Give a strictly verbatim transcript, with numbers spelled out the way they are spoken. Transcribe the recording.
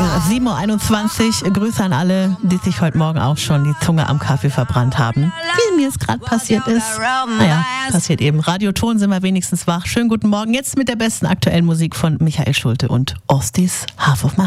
sieben Uhr einundzwanzig. Grüße an alle, die sich heute Morgen auch schon die Zunge am Kaffee verbrannt haben. Wie mir es gerade passiert ist. Naja, passiert eben. Radioton sind wir wenigstens wach. Schönen guten Morgen. Jetzt mit der besten aktuellen Musik von Michael Schulte und Ostis Half of My